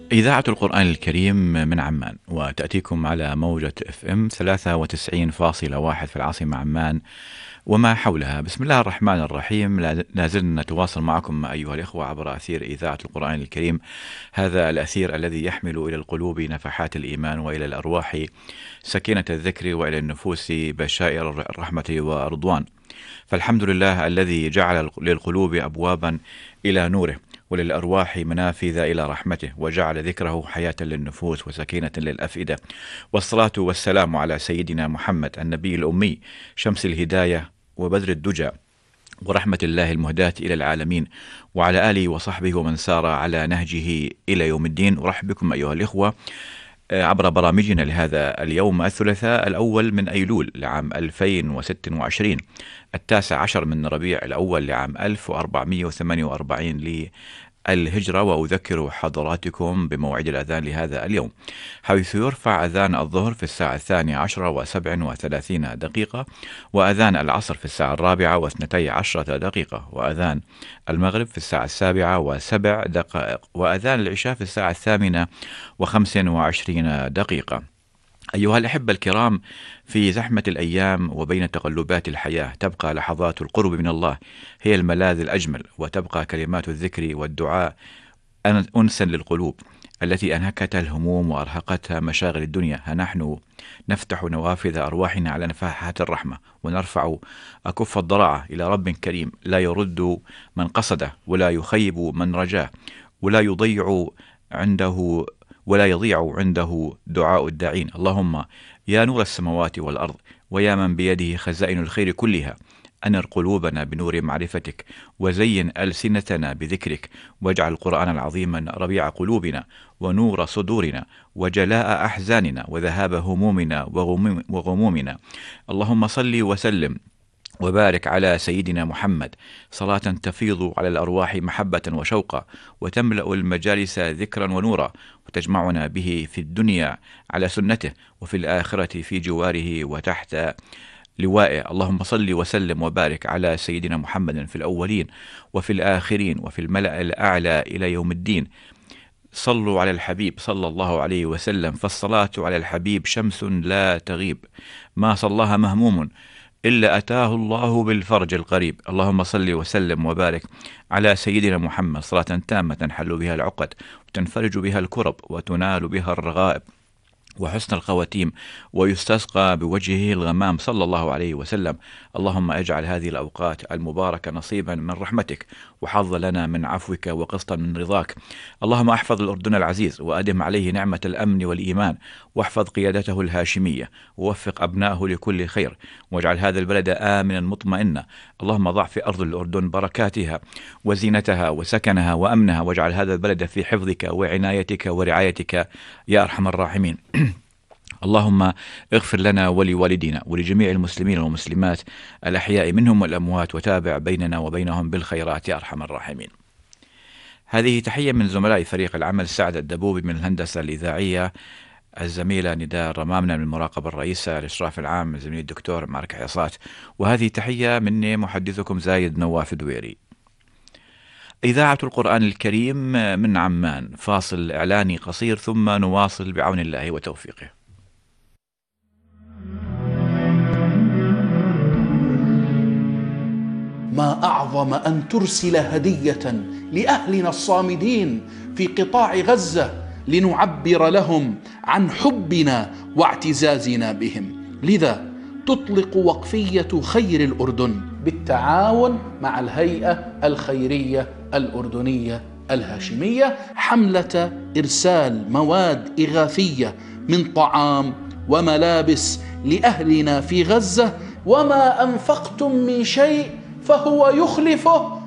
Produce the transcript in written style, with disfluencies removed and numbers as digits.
إذاعة القرآن الكريم من عمان، وتأتيكم على موجة FM 93.1 في العاصمة عمان وما حولها. بسم الله الرحمن الرحيم. لا زلنا نتواصل معكم أيها الإخوة عبر أثير إذاعة القرآن الكريم، هذا الأثير الذي يحمل إلى القلوب نفحات الإيمان، وإلى الأرواح سكينة الذكر، وإلى النفوس بشائر الرحمة ورضوان. فالحمد لله الذي جعل للقلوب أبوابا إلى نوره، وللأرواح منافذ إلى رحمته، وجعل ذكره حياة للنفوس وسكينة للأفئدة. والصلاة والسلام على سيدنا محمد النبي الأمي، شمس الهداية وبدر الدجى ورحمة الله المهداة إلى العالمين، وعلى آله وصحبه ومن سار على نهجه إلى يوم الدين. أرحب بكم أيها الإخوة عبر برامجنا لهذا اليوم الثلاثاء الأول من أيلول لعام 2026، 19 من ربيع الأول لعام 1448 للهجرة. وأذكر حضراتكم بموعد الأذان لهذا اليوم، حيث يرفع أذان الظهر في الساعة 12:37 وأذان العصر في الساعة 4:12 وأذان المغرب في الساعة 7:07 وأذان العشاء في الساعة 8:25. أيها الأحبة الكرام، في زحمة الأيام وبين تقلبات الحياة تبقى لحظات القرب من الله هي الملاذ الأجمل، وتبقى كلمات الذكر والدعاء أنسا للقلوب التي أنهكتها الهموم وأرهقتها مشاغل الدنيا. نحن نفتح نوافذ أرواحنا على نفحات الرحمة، ونرفع أكف الضراعة إلى رب كريم لا يرد من قصده، ولا يخيب من رجاه، ولا يضيع عنده دعاء الداعين. اللهم يا نور السماوات والأرض، ويا من بيده خزائن الخير كلها، أنر قلوبنا بنور معرفتك، وزين ألسنتنا بذكرك، واجعل القرآن العظيم ربيع قلوبنا ونور صدورنا وجلاء أحزاننا وذهاب همومنا وغمومنا. اللهم صل وسلم وبارك على سيدنا محمد صلاة تفيض على الأرواح محبة وشوقا، وتملأ المجالس ذكرا ونورا، وتجمعنا به في الدنيا على سنته، وفي الآخرة في جواره وتحت لوائه. اللهم صل وسلم وبارك على سيدنا محمد في الأولين وفي الآخرين وفي الملأ الأعلى إلى يوم الدين. صلوا على الحبيب صلى الله عليه وسلم، فالصلاة على الحبيب شمس لا تغيب، ما صلاها مهموم إلا أتاه الله بالفرج القريب. اللهم صل وسلم وبارك على سيدنا محمد صلاة تامة تنحل بها العقد، وتنفرج بها الكرب، وتنال بها الرغائب وحسن الخواتيم، ويستسقى بوجهه الغمام صلى الله عليه وسلم. اللهم اجعل هذه الأوقات المباركة نصيبا من رحمتك، وحظ لنا من عفوك، وقسطا من رضاك. اللهم احفظ الأردن العزيز، وأدم عليه نعمة الأمن والإيمان، واحفظ قيادته الهاشمية، ووفق أبنائه لكل خير، واجعل هذا البلد آمنا مطمئنا. اللهم ضع في أرض الأردن بركاتها وزينتها وسكنها وأمنها، واجعل هذا البلد في حفظك وعنايتك ورعايتك يا أرحم الراحمين. اللهم اغفر لنا ولوالدينا ولجميع المسلمين والمسلمات الأحياء منهم والأموات، وتابع بيننا وبينهم بالخيرات يا أرحم الراحمين. هذه تحية من زملاء فريق العمل: سعد الدبوبي من الهندسة الإذاعية، الزميلة نداء الرمامنة من المراقبة الرئيسة، الإشراف العام الزميل الدكتور مارك عصات. وهذه تحية مني محدثكم زايد نواف دويري. إذاعة القرآن الكريم من عمان، فاصل إعلاني قصير ثم نواصل بعون الله وتوفيقه. ما أعظم أن ترسل هدية لأهلنا الصامدين في قطاع غزة لنعبر لهم عن حبنا واعتزازنا بهم. لذا تطلق وقفية خير الأردن بالتعاون مع الهيئة الخيرية الأردنية الهاشمية حملة إرسال مواد إغاثية من طعام وملابس لأهلنا في غزة، وما أنفقتم من شيء فهو يخلفه